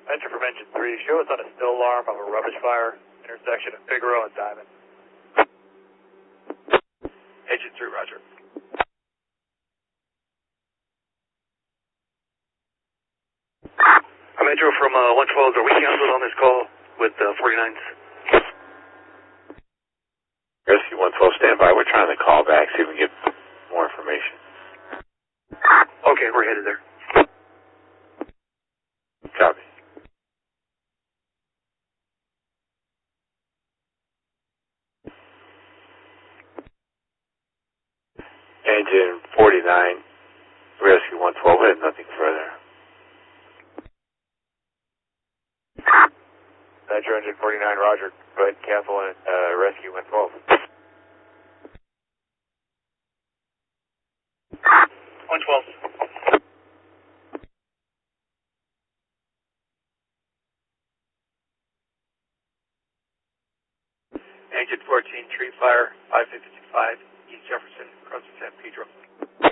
Enter from engine 3. Show us on a still alarm of a rubbish fire, intersection of Figaro and Diamond. Engine 3, roger. I'm Andrew from 112. Are we canceled on this call with 49s? Rescue 112, stand by. We're trying to call back, see if we can get more information. Okay, we're headed there. Copy. Engine 49, Rescue 112, we have nothing further. Metro engine 49, roger. Go ahead and cancel rescue 112. 112. Engine 14, tree fire, 5565, East Jefferson, across the San Pedro.